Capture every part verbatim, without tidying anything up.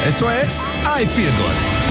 Esto es I Feel Good.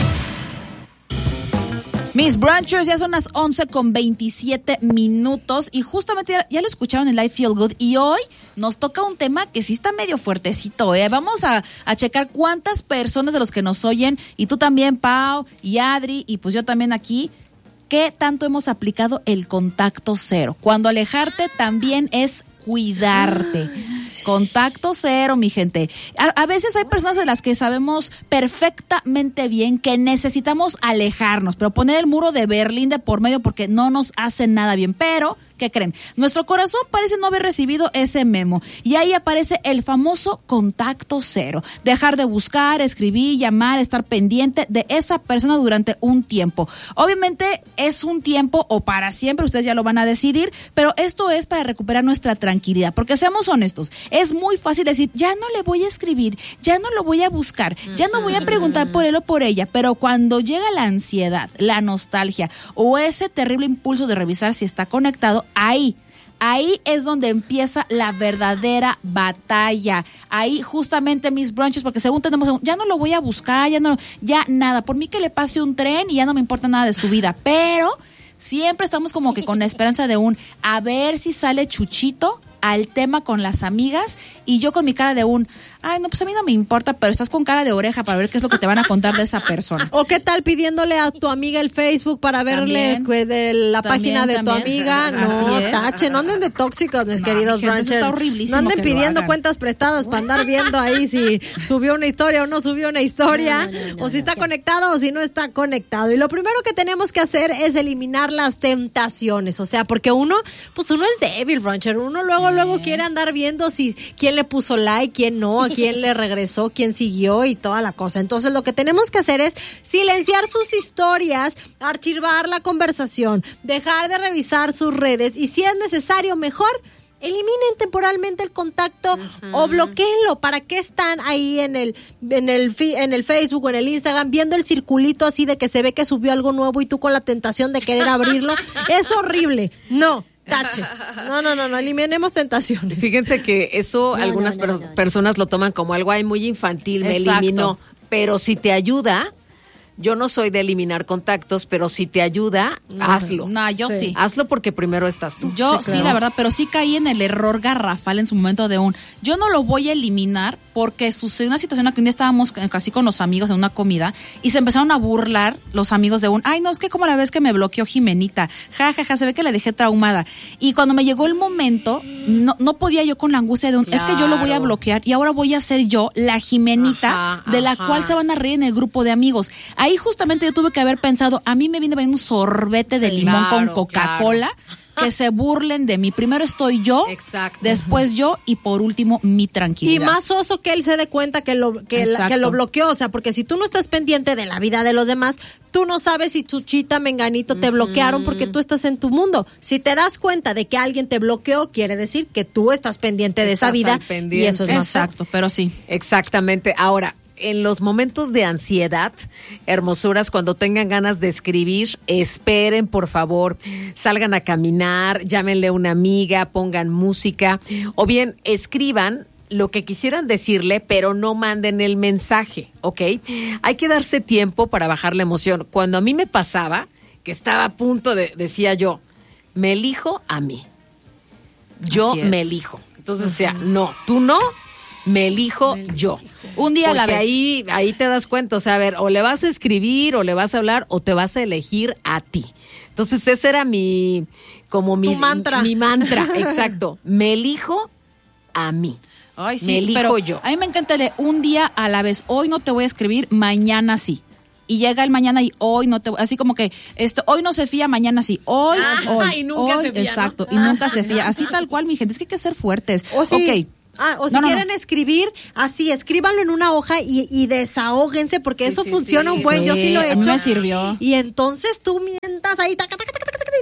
Mis brunchers, ya son las once con veintisiete minutos y justamente ya, ya lo escucharon en I Feel Good y hoy nos toca un tema que sí está medio fuertecito, ¿eh? Vamos a, a checar cuántas personas de los que nos oyen, y tú también, Pau, y Adri, y pues yo también aquí, qué tanto hemos aplicado el contacto cero. Cuando alejarte también es cuidarte. Contacto cero, mi gente. A, a veces hay personas de las que sabemos perfectamente bien que necesitamos alejarnos, pero poner el muro de Berlín de por medio porque no nos hace nada bien. Pero, ¿qué creen? Nuestro corazón parece no haber recibido ese memo. Y ahí aparece el famoso contacto cero. Dejar de buscar, escribir, llamar, estar pendiente de esa persona durante un tiempo. Obviamente es un tiempo o para siempre, ustedes ya lo van a decidir, pero esto es para recuperar nuestra tranquilidad. Porque seamos honestos, es muy fácil decir, ya no le voy a escribir, ya no lo voy a buscar, ya no voy a preguntar por él o por ella. Pero cuando llega la ansiedad, la nostalgia o ese terrible impulso de revisar si está conectado, Ahí, ahí es donde empieza la verdadera batalla. Ahí justamente mis brunches, porque según tenemos, ya no lo voy a buscar, ya no, ya nada. Por mí que le pase un tren y ya no me importa nada de su vida. Pero siempre estamos como que con la esperanza de un, a ver si sale Chuchito al tema con las amigas, y yo con mi cara de un, ay, no, pues a mí no me importa, pero estás con cara de oreja para ver qué es lo que te van a contar de esa persona. O qué tal pidiéndole a tu amiga el Facebook para verle también, de la también, página de también. Tu amiga. No, tache, no anden de tóxicos, mis no, queridos mi gente, está horriblísimo. No anden pidiendo cuentas prestadas para andar viendo ahí si subió una historia o no subió una historia, no, no, no, no, o si está no. conectado o si no está conectado. Y lo primero que tenemos que hacer es eliminar las tentaciones, o sea, porque uno, pues uno es débil, Broncher, uno luego, eh. luego quiere andar viendo si quién le puso like, quién no, a quién le regresó, quién siguió y toda la cosa. Entonces lo que tenemos que hacer es silenciar sus historias, archivar la conversación, dejar de revisar sus redes y si es necesario, mejor eliminen temporalmente el contacto uh-huh. o bloqueenlo. ¿Para qué están ahí en el en el en el Facebook o en el Instagram viendo el circulito así de que se ve que subió algo nuevo y tú con la tentación de querer abrirlo? Es horrible. No. Tache. No, no, no, no, eliminemos tentaciones. Fíjense que eso no, algunas no, no, per- no. personas lo toman como algo ay, muy infantil, me Exacto. eliminó. Pero si te ayuda, yo no soy de eliminar contactos, pero si te ayuda, no, hazlo. No, yo sí. sí. Hazlo porque primero estás tú. Yo sí, sí, claro. la verdad, pero sí caí en el error garrafal en su momento de un, yo no lo voy a eliminar porque sucedió una situación en la que un día estábamos casi con los amigos en una comida y se empezaron a burlar los amigos de un, ay no, es que como la vez que me bloqueó Jimenita, ja, ja, ja, se ve que la dejé traumada. Y cuando me llegó el momento, no, no podía yo con la angustia de un, claro. es que yo lo voy a bloquear y ahora voy a ser yo la Jimenita ajá, de la ajá. cual se van a reír en el grupo de amigos. Ahí justamente yo tuve que haber pensado, a mí me viene un sorbete de sí, limón claro, con Coca-Cola, claro. que se burlen de mí. Primero estoy yo, exacto. después yo y por último mi tranquilidad. Y más oso que él se dé cuenta que lo que, la, que lo bloqueó, o sea, porque si tú no estás pendiente de la vida de los demás, tú no sabes si Chuchita, Menganito te bloquearon mm. porque tú estás en tu mundo. Si te das cuenta de que alguien te bloqueó, quiere decir que tú estás pendiente de estás esa vida y eso es más exacto, pero sí. Exactamente. Ahora, en los momentos de ansiedad, hermosuras, cuando tengan ganas de escribir, esperen, por favor, salgan a caminar, llámenle a una amiga, pongan música, o bien escriban lo que quisieran decirle, pero no manden el mensaje, ¿ok? Hay que darse tiempo para bajar la emoción. Cuando a mí me pasaba, que estaba a punto de, decía yo, me elijo a mí. Yo me elijo. Entonces, uh-huh. o sea, no, tú no, me elijo me yo. Elijo. Un día Porque a la vez. Ahí, ahí te das cuenta, o sea, a ver, o le vas a escribir, o le vas a hablar, o te vas a elegir a ti. Entonces, ese era mi, como mi, tu mantra. Mi mantra, exacto. Me elijo a mí. Ay, sí, me elijo pero yo. A mí me encanta leer un día a la vez. Hoy no te voy a escribir, mañana sí. Y llega el mañana y hoy no te, así como que esto, hoy no se fía, mañana sí. Hoy, ah, hoy, y nunca hoy, se fía, exacto, ¿no? y nunca se fía. Así tal cual, mi gente, es que hay que ser fuertes. O sí. Okay. Ah, o si no, no, quieren no. escribir, así, escríbanlo en una hoja y, y desahóguense, porque sí, eso sí, funciona sí, un buen, sí. yo sí lo he hecho. Me sirvió. Y entonces tú mientas ahí, taca, taca, taca, taca,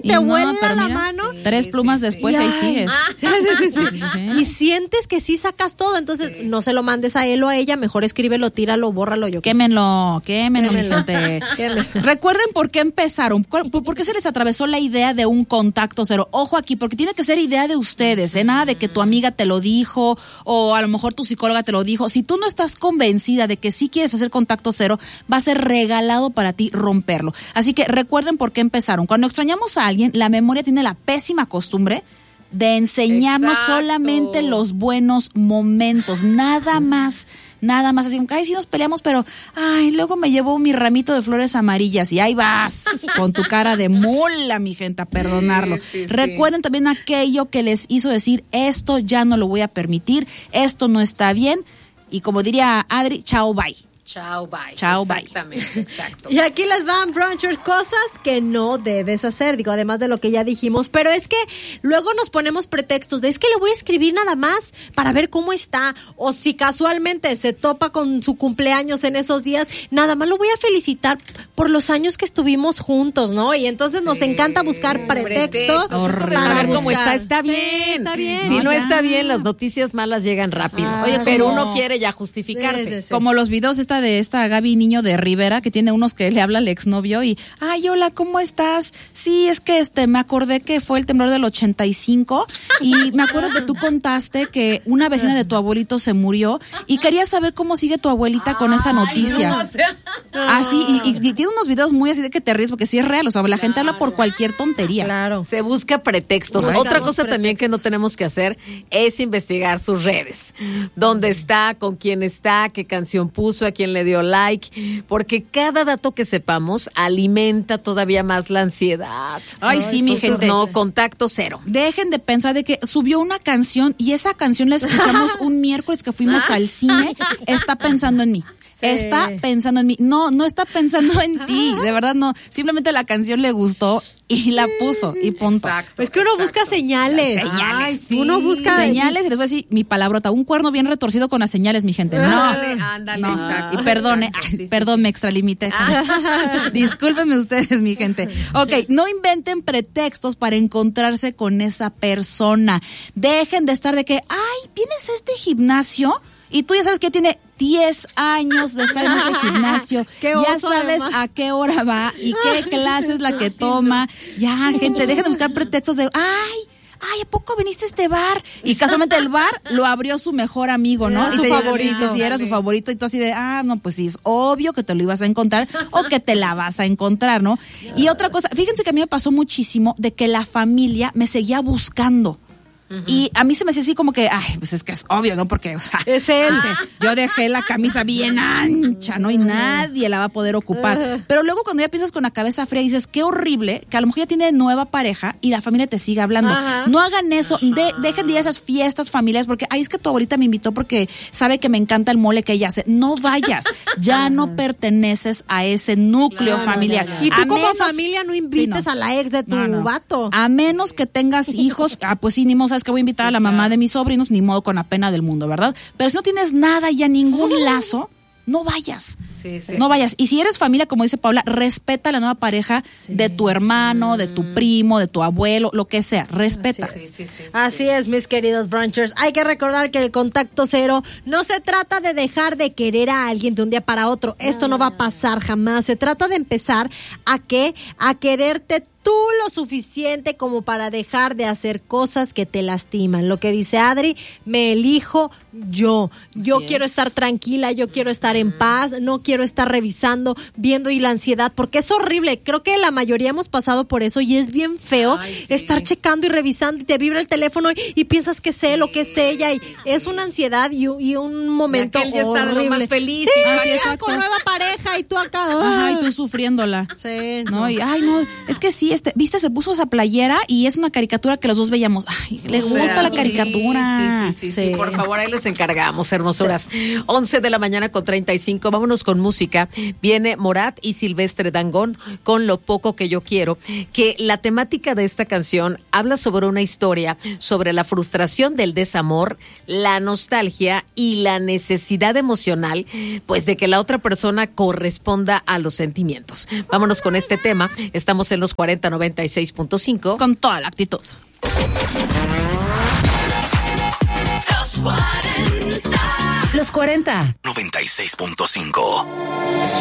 y te no, huele pero la mira, mano. sí, tres plumas sí, después sí. ahí Ay. sigues. Sí, sí, sí, sí. Sí, sí. Y sientes que sí sacas todo, entonces sí. no se lo mandes a él o a ella, mejor escríbelo, tíralo, bórralo. Yo Quémenlo, quémenlo, mi gente. Quémenlo. Recuerden por qué empezaron, por, por qué se les atravesó la idea de un contacto cero. Ojo aquí, porque tiene que ser idea de ustedes, ¿eh? Nada de que tu amiga te lo dijo o a lo mejor tu psicóloga te lo dijo. Si tú no estás convencida de que sí quieres hacer contacto cero, va a ser regalado para ti romperlo. Así que recuerden por qué empezaron. Cuando extrañamos a alguien, la memoria tiene la pésima costumbre de enseñarnos Exacto. solamente los buenos momentos, nada más. Nada más así, como que, ay, sí nos peleamos, pero, ay, luego me llevó mi ramito de flores amarillas y ahí vas, con tu cara de mula, mi gente, a perdonarlo. Sí, sí, Recuerden sí. también aquello que les hizo decir, esto ya no lo voy a permitir, esto no está bien, y como diría Adri, chao, bye. Chao, bye. Chao, bye. Exactamente, exacto. Y aquí les van, brunchers, cosas que no debes hacer, digo, además de lo que ya dijimos, pero es que luego nos ponemos pretextos de es que le voy a escribir nada más para ver cómo está, o si casualmente se topa con su cumpleaños en esos días, nada más lo voy a felicitar por los años que estuvimos juntos, ¿no? Y entonces sí. nos encanta buscar pretextos. Eso de saber cómo está, está Sí, bien. está bien. Si no, No, ya. está bien, las noticias malas llegan rápido. Ah, Oye, pero como- uno quiere ya justificarse. Sí, sí, sí. Como los videos esta de esta Gaby Niño de Rivera, que tiene unos que le habla al exnovio y, ay, hola, ¿cómo estás? Sí, es que este, me acordé que fue el temblor del ochenta y cinco y me acuerdo que tú contaste que una vecina de tu abuelito se murió y quería saber cómo sigue tu abuelita con esa noticia. No, o sea, Así, y, y, y tiene unos videos muy así de que te ríes porque sí es real, o sea, la gente habla por cualquier tontería. Claro. se busca pretextos. Ay, Otra buscamos cosa también que no tenemos que hacer es investigar sus redes. Dónde está, con quién está, qué canción puso, a quién le dio like, porque cada dato que sepamos alimenta todavía más la ansiedad. Ay, sí, mi Entonces, gente. no, contacto cero. Dejen de pensar de que subió una canción y esa canción la escuchamos un miércoles que fuimos al cine, está pensando en mí. Sí. Está pensando en mí. No, no está pensando en ti. De verdad, no. Simplemente la canción le gustó y la puso y punto. Exacto. Es que uno exacto. busca señales. Señales. Ay, sí. Uno busca Señales, y les voy a decir mi palabrota, un cuerno bien retorcido con las señales, mi gente. No, Ándale, ándale, no. exacto. Y perdone, Exacto, ay, sí, sí, perdón, sí. me extralimité. Discúlpenme ustedes, mi gente. Ok, no inventen pretextos para encontrarse con esa persona. Dejen de estar de que, ay, ¿vienes a este gimnasio? Y tú ya sabes que tiene diez años de estar en ese gimnasio. Qué Ya oso, sabes además. a qué hora va y qué clase es la que toma. Ya, gente, dejen de buscar pretextos de, ay, ay, ¿a poco viniste a este bar? Y casualmente el bar lo abrió su mejor amigo, ¿no? Era y su te digo, favorito. sí, sí, sí, era su favorito. Y tú así de, ah, no, pues sí, es obvio que te lo ibas a encontrar o que te la vas a encontrar, ¿no? Y otra cosa, fíjense que a mí me pasó muchísimo de que la familia me seguía buscando. Y a mí se me hacía así como que, ay, pues es que es obvio, ¿no? Porque, o sea, Es él. que yo dejé la camisa bien ancha, ¿no? Y nadie la va a poder ocupar. Pero luego cuando ya piensas con la cabeza fría, dices, qué horrible que a lo mejor ya tiene nueva pareja y la familia te sigue hablando. Ajá. No hagan eso, de- dejen de ir a esas fiestas familiares porque, ay, es que tu abuelita me invitó porque sabe que me encanta el mole que ella hace. No vayas, ya no perteneces a ese núcleo No, no, familiar. no, no. Y tú A como menos- familia no invites Sí, no. a la ex de tu No, no. vato. A menos que tengas hijos, ah, pues sí, ni modo, sabes que voy a invitar a la mamá de mis sobrinos, ni modo con la pena del mundo, ¿verdad? Pero si no tienes nada ya ningún lazo, no vayas. Sí, sí, no sí. vayas. Y si eres familia, como dice Paula, respeta a la nueva pareja de tu hermano, de tu primo, de tu abuelo, lo que sea. Respeta. Sí, sí, sí. Así es, mis queridos brunchers. Hay que recordar que el contacto cero no se trata de dejar de querer a alguien de un día para otro. Esto no va a pasar jamás. Se trata de empezar a qué, a quererte tú lo suficiente como para dejar de hacer cosas que te lastiman. Lo que dice Adri, me elijo yo. Yo Así quiero es. estar tranquila, yo quiero estar en paz, no quiero estar revisando, viendo y la ansiedad, porque es horrible. Creo que la mayoría hemos pasado por eso y es bien feo Ay, sí. estar checando y revisando y te vibra el teléfono y, y piensas que sé lo que es ella y es una ansiedad y, un- y un momento Y aquel ya está de lo horrible. más feliz. Sí, Ah, sí, ya exacto. con nueva pareja y tú acá. Ajá, ay. y tú sufriéndola. Sí, No, y ay, no, es que sí, este, viste, se puso esa playera y es una caricatura que los dos veíamos. Ay, le O gusta sea, la sí, caricatura. Sí, sí, sí, sí, Sí. por favor, ahí les encargamos, hermosuras. once de la mañana con treinta y cinco, vámonos con música. Viene Morat y Silvestre Dangond con Lo poco que yo quiero, que la temática de esta canción habla sobre una historia, sobre la frustración del desamor, la nostalgia y la necesidad emocional, pues de que la otra persona corresponda a los sentimientos. Vámonos con este tema, estamos en los cuarenta cuarenta noventa y seis punto cinco. Con toda la actitud. Los cuarenta. noventa y seis punto cinco.